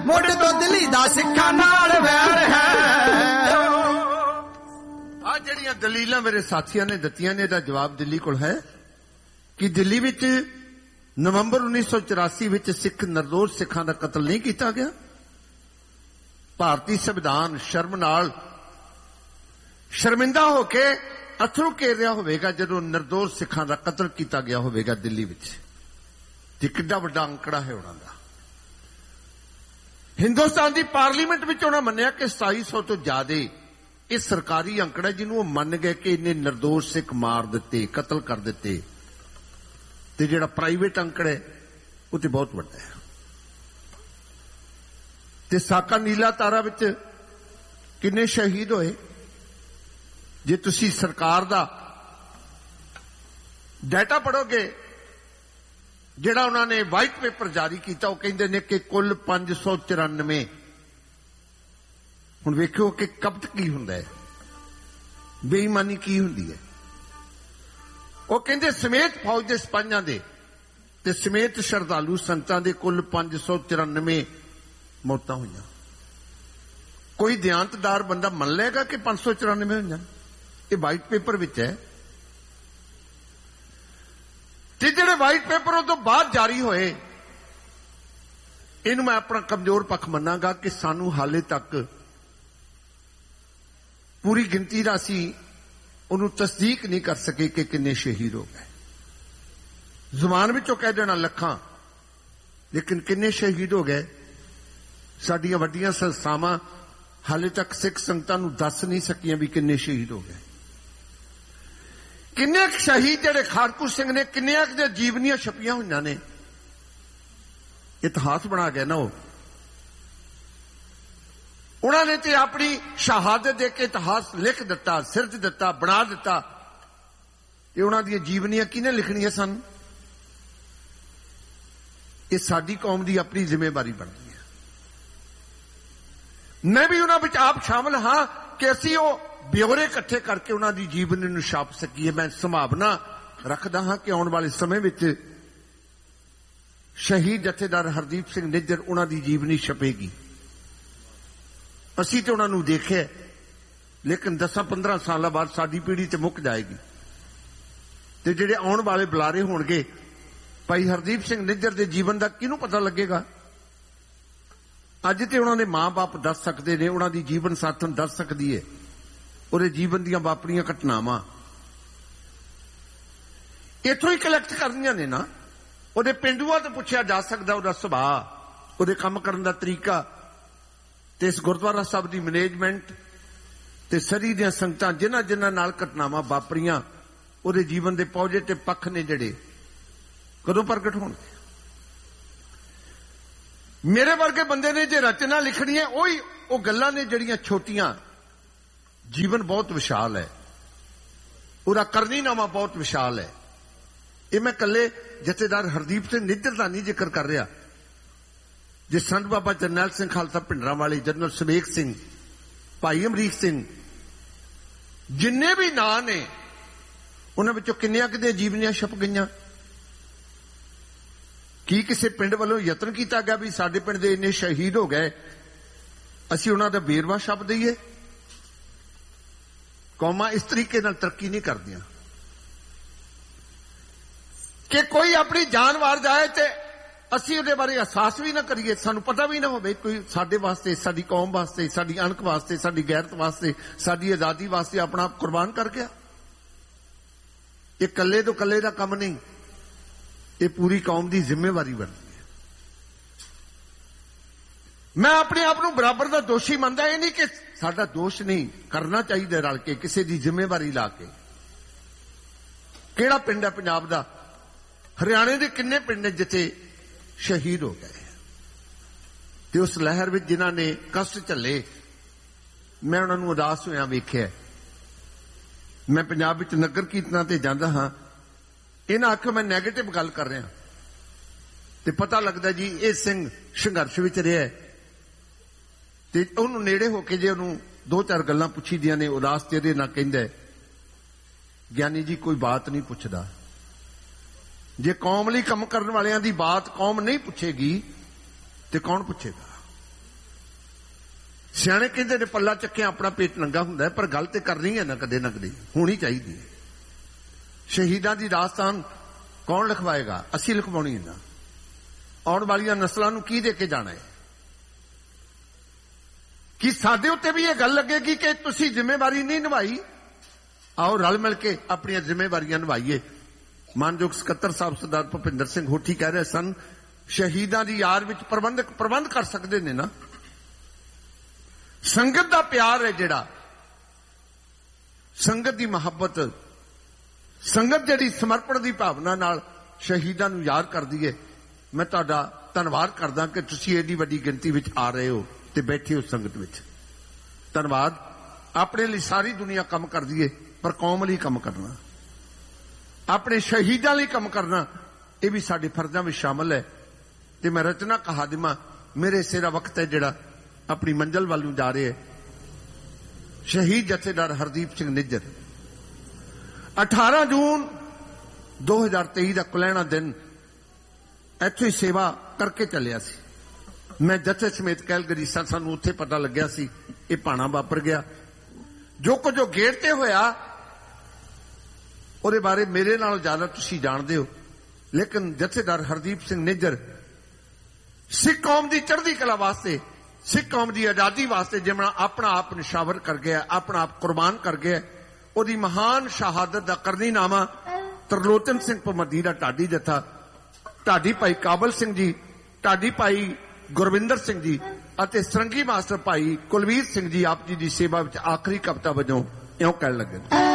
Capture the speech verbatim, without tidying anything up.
ਮੁੱਢ ਤੋਂ ਦਿੱਲੀ ਦਾ ਸਿੱਖਾਂ ਨਾਲ ਵੈਰ ਹੈ। ਆ ਜਿਹੜੀਆਂ ਦਲੀਲਾਂ ਮੇਰੇ ਸਾਥੀਆਂ ਨੇ ਦਿੱਤੀਆਂ ਨੇ, ਇਹਦਾ ਜਵਾਬ ਦਿੱਲੀ ਕੋਲ ਹੈ ਕਿ ਦਿੱਲੀ ਵਿੱਚ ਨਵੰਬਰ ਉੱਨੀ ਸੌ ਚੁਰਾਸੀ ਵਿੱਚ ਸਿੱਖ ਨਿਰਦੋਸ਼ ਸਿੱਖਾਂ ਦਾ ਕਤਲ ਨਹੀਂ ਕੀਤਾ ਗਿਆ। ਭਾਰਤੀ ਸੰਵਿਧਾਨ ਸ਼ਰਮ ਨਾਲ ਸ਼ਰਮਿੰਦਾ ਹੋ ਕੇ ਅਥਰੂ ਘੇਰ ਰਿਹਾ ਹੋਵੇਗਾ ਜਦੋਂ ਨਿਰਦੋਸ਼ ਸਿੱਖਾਂ ਦਾ ਕਤਲ ਕੀਤਾ ਗਿਆ ਹੋਵੇਗਾ ਦਿੱਲੀ ਵਿੱਚ। ਤੇ ਕਿੱਡਾ ਵੱਡਾ ਅੰਕੜਾ ਹੈ ਉਹਨਾਂ ਦਾ। ਹਿੰਦੁਸਤਾਨ ਦੀ ਪਾਰਲੀਮੈਂਟ ਵਿੱਚ ਉਹਨਾਂ ਮੰਨਿਆ ਕਿ ਸਤਾਈ ਸੌ ਤੋਂ ਜ਼ਿਆਦਾ ਇਹ ਸਰਕਾਰੀ ਅੰਕੜਾ ਜਿਹਨੂੰ ਉਹ ਮੰਨ ਗਏ ਕਿ ਇਹਨੇ ਨਿਰਦੋਸ਼ ਸਿੱਖ ਮਾਰ ਦਿੱਤੇ, ਕਤਲ ਕਰ ਦਿੱਤੇ। ਤੇ ਜਿਹੜਾ ਪ੍ਰਾਈਵੇਟ ਅੰਕੜਾ ਹੈ ਉਹ ਤੇ ਬਹੁਤ ਵੱਡਾ ਹੈ। ਤੇ ਸਾਕਾ ਨੀਲਾ ਤਾਰਾ ਵਿੱਚ ਕਿੰਨੇ ਸ਼ਹੀਦ ਹੋਏ? ਜੇ ਤੁਸੀਂ ਸਰਕਾਰ ਦਾ ਡਾਟਾ ਪੜੋਗੇ, ਜਿਹੜਾ ਉਹਨਾਂ ਨੇ ਵਾਈਟ ਪੇਪਰ ਜਾਰੀ ਕੀਤਾ, ਉਹ ਕਹਿੰਦੇ ਨੇ ਕਿ ਕੁੱਲ ਪੰਜ ਸੌ ਚੁਰਾਨਵੇਂ। ਹੁਣ ਵੇਖਿਓ ਕਿ ਕਪਟ ਕੀ ਹੁੰਦਾ ਹੈ, ਬੇਈਮਾਨੀ ਕੀ ਹੁੰਦੀ ਹੈ। ਉਹ ਕਹਿੰਦੇ ਸਮੇਤ ਫੌਜ ਦੇ ਸਿਪਾਹੀਆਂ ਦੇ ਤੇ ਸਮੇਤ ਸ਼ਰਧਾਲੂ ਸੰਤਾਂ ਦੇ ਕੁੱਲ ਪੰਜ ਸੌ ਚੁਰਾਨਵੇਂ ਮੌਤਾਂ ਹੋਈਆਂ। ਕੋਈ ਦਿਆਂਤਦਾਰ ਬੰਦਾ ਮੰਨ ਲਏਗਾ ਕਿ ਪੰਜ ਸੌ ਚੁਰਾਨਵੇਂ ਹੋਈਆਂ? ਇਹ ਵਾਈਟ ਪੇਪਰ ਵਿੱਚ ਹੈ। ਤੇ ਜਿਹੜੇ ਵਾਈਟ ਪੇਪਰ ਉਹ ਤੋਂ ਬਾਅਦ ਜਾਰੀ ਹੋਏ, ਇਹਨੂੰ ਮੈਂ ਆਪਣਾ ਕਮਜ਼ੋਰ ਪੱਖ ਮੰਨਾਂਗਾ ਕਿ ਸਾਨੂੰ ਹਾਲੇ ਤੱਕ ਪੂਰੀ ਗਿਣਤੀ ਦਾ ਅਸੀਂ ਉਹਨੂੰ ਤਸਦੀਕ ਨਹੀਂ ਕਰ ਸਕੇ ਕਿ ਕਿੰਨੇ ਸ਼ਹੀਦ ਹੋ ਗਏ। ਜ਼ੁਬਾਨ ਵਿੱਚੋਂ ਕਹਿ ਦੇਣਾ ਲੱਖਾਂ, ਲੇਕਿਨ ਕਿੰਨੇ ਸ਼ਹੀਦ ਹੋ ਗਏ ਸਾਡੀਆਂ ਵੱਡੀਆਂ ਸੰਸਥਾਵਾਂ ਹਾਲੇ ਤੱਕ ਸਿੱਖ ਸੰਗਤਾਂ ਨੂੰ ਦੱਸ ਨਹੀਂ ਸਕੀਆਂ ਵੀ ਕਿੰਨੇ ਸ਼ਹੀਦ ਹੋ ਗਏ। ਕਿੰਨੇ ਸ਼ਹੀਦ ਜਿਹੜੇ ਖਾੜਕੂ ਸਿੰਘ ਨੇ, ਕਿੰਨੀਆਂ ਦੀਆਂ ਜੀਵਨੀਆਂ ਛਪੀਆਂ ਹੋਈਆਂ ਨੇ, ਇਤਿਹਾਸ ਬਣਾ ਗਏ ਨਾ ਉਹ। ਉਹਨਾਂ ਨੇ ਤੇ ਆਪਣੀ ਸ਼ਹਾਦਤ ਦੇ ਕੇ ਇਤਿਹਾਸ ਲਿਖ ਦਿੱਤਾ, ਸਿਰਜ ਦਿੱਤਾ, ਬਣਾ ਦਿੱਤਾ। ਤੇ ਉਹਨਾਂ ਦੀਆਂ ਜੀਵਨੀਆਂ ਕਿਹਨੇ ਲਿਖਣੀਆਂ ਸਨ? ਇਹ ਸਾਡੀ ਕੌਮ ਦੀ ਆਪਣੀ ਜ਼ਿੰਮੇਵਾਰੀ ਬਣਦੀ ਹੈ। ਮੈਂ ਵੀ ਉਹਨਾਂ ਵਿੱਚ ਆਪ ਸ਼ਾਮਲ ਹਾਂ ਕਿ ਅਸੀਂ ਉਹ ਬਿਓਰੇ ਇਕੱਠੇ ਕਰਕੇ ਉਹਨਾਂ ਦੀ ਜੀਵਨੀ ਨੂੰ ਛਾਪ ਸਕੀਏ। ਮੈਂ ਸੰਭਾਵਨਾ ਰੱਖਦਾ ਹਾਂ ਕਿ ਆਉਣ ਵਾਲੇ ਸਮੇਂ ਵਿੱਚ ਸ਼ਹੀਦ ਜਥੇਦਾਰ ਹਰਦੀਪ ਸਿੰਘ ਨਿੱਜਰ ਉਹਨਾਂ ਦੀ ਜੀਵਨੀ ਛਪੇਗੀ। ਅਸੀਂ ਤੇ ਉਹਨਾਂ ਨੂੰ ਦੇਖਿਆ, ਲੇਕਿਨ ਦਸਾਂ ਪੰਦਰਾਂ ਸਾਲਾਂ ਬਾਅਦ ਸਾਡੀ ਪੀੜ੍ਹੀ ਤੇ ਮੁੱਕ ਜਾਏਗੀ। ਤੇ ਜਿਹੜੇ ਆਉਣ ਵਾਲੇ ਬੁਲਾਰੇ ਹੋਣਗੇ, ਭਾਈ ਹਰਦੀਪ ਸਿੰਘ ਨਿੱਜਰ ਦੇ ਜੀਵਨ ਦਾ ਕਿਹਨੂੰ ਪਤਾ ਲੱਗੇਗਾ? ਅੱਜ ਤੇ ਉਹਨਾਂ ਦੇ ਮਾਂ-ਬਾਪ ਦੱਸ ਸਕਦੇ ਨੇ, ਉਹਨਾਂ ਦੀ ਜੀਵਨ ਸਾਥਣ ਦੱਸ ਸਕਦੀ ਹੈ ਉਹਦੇ ਜੀਵਨ ਦੀਆਂ ਵਾਪਰੀਆਂ ਘਟਨਾਵਾਂ। ਇੱਥੋਂ ਹੀ ਕਲੈਕਟ ਕਰਨੀਆਂ ਨੇ ਨਾ। ਉਹਦੇ ਪਿੰਡੂਆਂ ਤੋਂ ਪੁੱਛਿਆ ਜਾ ਸਕਦਾ ਉਹਦਾ ਸੁਭਾਅ, ਉਹਦੇ ਕੰਮ ਕਰਨ ਦਾ ਤਰੀਕਾ, ਤੇ ਇਸ ਗੁਰਦੁਆਰਾ ਸਾਹਿਬ ਦੀ ਮੈਨੇਜਮੈਂਟ ਤੇ ਸਰੀ ਦੀਆਂ ਸੰਗਤਾਂ ਜਿਨ੍ਹਾਂ ਜਿਨ੍ਹਾਂ ਨਾਲ ਘਟਨਾਵਾਂ ਵਾਪਰੀਆਂ, ਉਹਦੇ ਜੀਵਨ ਦੇ ਪੋਜ਼ਿਟਿਵ ਪੱਖ ਨੇ ਜਿਹੜੇ ਕਦੋਂ ਪ੍ਰਗਟ ਹੋਣਗੇ। ਮੇਰੇ ਵਰਗੇ ਬੰਦੇ ਨੇ ਜੇ ਰਚਨਾ ਲਿਖਣੀ ਹੈ, ਉਹੀ ਉਹ ਗੱਲਾਂ ਨੇ ਜਿਹੜੀਆਂ ਛੋਟੀਆਂ। ਜੀਵਨ ਬਹੁਤ ਵਿਸ਼ਾਲ ਹੈ, ਉਹਦਾ ਕਰਨੀਨਾਮਾ ਬਹੁਤ ਵਿਸ਼ਾਲ ਹੈ। ਇਹ ਮੈਂ ਇਕੱਲੇ ਜਥੇਦਾਰ ਹਰਦੀਪ ਸਿੰਘ ਨਿੱਜਰ ਦਾ ਨਹੀਂ ਜ਼ਿਕਰ ਕਰ ਰਿਹਾ। ਜੇ ਸੰਤ ਬਾਬਾ ਜਰਨੈਲ ਸਿੰਘ ਖਾਲਸਾ ਭਿੰਡਰਾਂ ਵਾਲੇ, ਜਨਰਲ ਸੁਮੇਕ ਸਿੰਘ, ਭਾਈ ਅਮਰੀਕ ਸਿੰਘ, ਜਿੰਨੇ ਵੀ ਨਾਂ ਨੇ, ਉਹਨਾਂ ਵਿੱਚੋਂ ਕਿੰਨੀਆਂ ਕਿਤੇ ਜੀਵਨੀਆਂ ਛਪ ਗਈਆਂ। ਕੀ ਕਿਸੇ ਪਿੰਡ ਵੱਲੋਂ ਯਤਨ ਕੀਤਾ ਗਿਆ ਵੀ ਸਾਡੇ ਪਿੰਡ ਦੇ ਇੰਨੇ ਸ਼ਹੀਦ ਹੋ ਗਏ, ਅਸੀਂ ਉਹਨਾਂ ਦਾ ਵੇਰਵਾ ਛਾਪ ਦਈਏ? ਕੌਮਾਂ ਇਸ ਤਰੀਕੇ ਨਾਲ ਤਰੱਕੀ ਨਹੀਂ ਕਰਦੀਆਂ ਕਿ ਕੋਈ ਆਪਣੀ ਜਾਨ ਵਾਰ ਜਾਏ ਤੇ ਅਸੀਂ ਉਹਦੇ ਬਾਰੇ ਅਹਿਸਾਸ ਵੀ ਨਾ ਕਰੀਏ, ਸਾਨੂੰ ਪਤਾ ਵੀ ਨਾ ਹੋਵੇ ਕੋਈ ਸਾਡੇ ਵਾਸਤੇ, ਸਾਡੀ ਕੌਮ ਵਾਸਤੇ, ਸਾਡੀ ਅਣਖ ਵਾਸਤੇ, ਸਾਡੀ ਗੈਰਤ ਵਾਸਤੇ, ਸਾਡੀ ਆਜ਼ਾਦੀ ਵਾਸਤੇ ਆਪਣਾ ਆਪ ਕੁਰਬਾਨ ਕਰ ਗਿਆ। ਇਹ ਇਕੱਲੇ ਤੋਂ ਇਕੱਲੇ ਦਾ ਕੰਮ ਨਹੀਂ, ਇਹ ਪੂਰੀ ਕੌਮ ਦੀ ਜ਼ਿੰਮੇਵਾਰੀ ਬਣਦੀ ਹੈ। ਮੈਂ ਆਪਣੇ ਆਪ ਨੂੰ ਬਰਾਬਰ ਦਾ ਦੋਸ਼ੀ ਮੰਨਦਾ। ਇਹ ਨਹੀਂ ਕਿ ਸਾਡਾ ਦੋਸ਼ ਨਹੀਂ, ਕਰਨਾ ਚਾਹੀਦਾ ਰਲ ਕੇ, ਕਿਸੇ ਦੀ ਜ਼ਿੰਮੇਵਾਰੀ ਲਾ ਕੇ। ਕਿਹੜਾ ਪਿੰਡ ਹੈ ਪੰਜਾਬ ਦਾ? ਹਰਿਆਣੇ ਦੇ ਕਿੰਨੇ ਪਿੰਡ ਨੇ ਜਿੱਥੇ ਸ਼ਹੀਦ ਹੋ ਗਏ? ਤੇ ਉਸ ਲਹਿਰ ਵਿੱਚ ਜਿਨ੍ਹਾਂ ਨੇ ਕਸ਼ਟ ਝੱਲੇ, ਮੈਂ ਉਹਨਾਂ ਨੂੰ ਉਦਾਸ ਹੋਇਆ ਵੇਖਿਆ। ਮੈਂ ਪੰਜਾਬ ਵਿੱਚ ਨਗਰ ਕੀਰਤਨਾਂ ਤੇ ਜਾਂਦਾ ਹਾਂ, ਇਹਨਾਂ ਆਖਿਓ ਮੈਂ ਨੈਗੇਟਿਵ ਗੱਲ ਕਰ ਰਿਹਾ ਤੇ ਪਤਾ ਲੱਗਦਾ ਜੀ ਇਹ ਸਿੰਘ ਸੰਘਰਸ਼ ਵਿੱਚ ਰਿਹਾ। ਤੇ ਉਹਨੂੰ ਨੇੜੇ ਹੋ ਕੇ ਜੇ ਉਹਨੂੰ ਦੋ ਚਾਰ ਗੱਲਾਂ ਪੁੱਛੀ ਦੀਆਂ ਨੇ, ਉਦਾਸ ਚਿਹਰੇ ਨਾਲ ਕਹਿੰਦਾ, ਗਿਆਨੀ ਜੀ ਕੋਈ ਬਾਤ ਨਹੀਂ ਪੁੱਛਦਾ। ਜੇ ਕੌਮ ਲਈ ਕੰਮ ਕਰਨ ਵਾਲਿਆਂ ਦੀ ਬਾਤ ਕੌਮ ਨਹੀਂ ਪੁੱਛੇਗੀ ਤੇ ਕੌਣ ਪੁੱਛੇਗਾ? ਸਿਆਣੇ ਕਹਿੰਦੇ ਨੇ ਪੱਲਾ ਚੱਕਿਆ ਆਪਣਾ ਪੇਟ ਨੰਗਾ ਹੁੰਦਾ ਹੈ, ਪਰ ਗੱਲ ਤੇ ਕਰਨੀ ਹੈ ਨਾ ਕਦੇ ਨਾ ਕਦੇ, ਹੋਣੀ ਚਾਹੀਦੀ ਹੈ। ਸ਼ਹੀਦਾਂ ਦੀ ਦਾਸਤਾਨ ਕੌਣ ਲਿਖਵਾਏਗਾ? ਅਸੀਂ ਲਿਖਵਾਉਣੀ ਹੈ ਨਾ। ਆਉਣ ਵਾਲੀਆਂ ਨਸਲਾਂ ਨੂੰ ਕੀ ਦੇ ਕੇ ਜਾਣਾ ਹੈ? ਕਿ ਸਾਡੇ ਉੱਤੇ ਵੀ ਇਹ ਗੱਲ ਲੱਗੇਗੀ ਕਿ ਤੁਸੀਂ ਜ਼ਿੰਮੇਵਾਰੀ ਨਹੀਂ ਨਿਭਾਈ? ਆਓ ਰਲ ਮਿਲ ਕੇ ਆਪਣੀਆਂ ਜ਼ਿੰਮੇਵਾਰੀਆਂ ਨਿਭਾਈਏ। ਮਾਨਯੋਗ ਸਕੱਤਰ ਸਾਹਿਬ ਸਰਦਾਰ ਭੁਪਿੰਦਰ ਸਿੰਘ ਹੋਠੀ ਕਹਿ ਰਹੇ ਸਨ, ਸ਼ਹੀਦਾਂ ਦੀ ਯਾਦ ਵਿੱਚ ਪ੍ਰਬੰਧਕ ਪ੍ਰਬੰਧ ਕਰ ਸਕਦੇ ਨੇ ਨਾ। ਸੰਗਤ ਦਾ ਪਿਆਰ ਹੈ ਜਿਹੜਾ, ਸੰਗਤ ਦੀ ਮੁਹੱਬਤ, ਸੰਗਤ ਜਿਹੜੀ ਸਮਰਪਣ ਦੀ ਭਾਵਨਾ ਨਾਲ ਸ਼ਹੀਦਾਂ ਨੂੰ ਯਾਦ ਕਰਦੀ ਹੈ। ਮੈਂ ਤੁਹਾਡਾ ਧੰਨਵਾਦ ਕਰਦਾ ਕਿ ਤੁਸੀਂ ਏਡੀ ਵੱਡੀ ਗਿਣਤੀ ਵਿੱਚ ਆ ਰਹੇ ਹੋ ਤੇ ਬੈਠੇ ਹੋ ਸੰਗਤ ਵਿੱਚ। ਧੰਨਵਾਦ। ਆਪਣੇ ਲਈ ਸਾਰੀ ਦੁਨੀਆ ਕੰਮ ਕਰਦੀ ਹੈ, ਪਰ ਕੌਮ ਲਈ ਕੰਮ ਕਰਨਾ, ਆਪਣੇ ਸ਼ਹੀਦਾਂ ਲਈ ਕੰਮ ਕਰਨਾ, ਇਹ ਵੀ ਸਾਡੇ ਫਰਜ਼ਾਂ ਵਿੱਚ ਸ਼ਾਮਲ ਹੈ। ਤੇ ਮੈਂ ਰਚਨਾ ਕਹਾ ਦੇਵਾਂ, ਮੇਰੇ ਸਿਰਾ ਵਕਤ ਹੈ ਜਿਹੜਾ ਆਪਣੀ ਮੰਜ਼ਲ ਵੱਲ ਨੂੰ ਜਾ ਰਿਹਾ ਹੈ। ਸ਼ਹੀਦ ਜਥੇਦਾਰ ਹਰਦੀਪ ਸਿੰਘ ਨਿੱਜਰ ਅਠਾਰਾਂ ਜੂਨ ਦੋ ਹਜ਼ਾਰ ਤੇਈ ਦਾ ਕੁਲੈਣਾ ਦਿਨ ਇੱਥੋਂ ਹੀ ਸੇਵਾ ਕਰਕੇ ਚੱਲਿਆ ਸੀ। ਮੈਂ ਜਥੇ ਸਮੇਤ ਕੈਲਗਰੀ ਸਾਂ, ਸਾਨੂੰ ਉੱਥੇ ਪਤਾ ਲੱਗਿਆ ਸੀ ਇਹ ਭਾਣਾ ਵਾਪਰ ਗਿਆ। ਜੋ ਕੁਝ ਉਹ ਗੇਟ ਤੇ ਹੋਇਆ ਉਹਦੇ ਬਾਰੇ ਮੇਰੇ ਨਾਲੋਂ ਜ਼ਿਆਦਾ ਤੁਸੀਂ ਜਾਣਦੇ ਹੋ, ਲੇਕਿਨ ਜਥੇਦਾਰ ਹਰਦੀਪ ਸਿੰਘ ਨਿੱਜਰ ਸਿੱਖ ਕੌਮ ਦੀ ਚੜ੍ਹਦੀ ਕਲਾ ਵਾਸਤੇ, ਸਿੱਖ ਕੌਮ ਦੀ ਆਜ਼ਾਦੀ ਵਾਸਤੇ ਜਿਵੇਂ ਆਪਣਾ ਆਪ ਨਿਸ਼ਾਵਰ ਕਰ ਗਿਆ, ਆਪਣਾ ਆਪ ਕੁਰਬਾਨ ਕਰ ਗਿਆ, ਉਹਦੀ ਮਹਾਨ ਸ਼ਹਾਦਤ ਦਾ ਕਰਨੀਨਾਮਾ ਤਰਲੋਚਨ ਸਿੰਘ ਭਮੱਦੀ ਦਾ ਢਾਡੀ ਜਥਾ, ਢਾਡੀ ਭਾਈ ਕਾਬਲ ਸਿੰਘ ਜੀ, ਢਾਡੀ ਭਾਈ ਗੁਰਵਿੰਦਰ ਸਿੰਘ ਜੀ ਅਤੇ ਸਰੰਗੀ ਮਾਸਟਰ ਭਾਈ ਕੁਲਵੀਰ ਸਿੰਘ ਜੀ ਆਪ ਜੀ ਦੀ ਸੇਵਾ ਵਿੱਚ ਆਖਰੀ ਕਵਿਤਾ ਵਜੋਂ ਇਉਂ ਕਹਿਣ ਲੱਗੇ।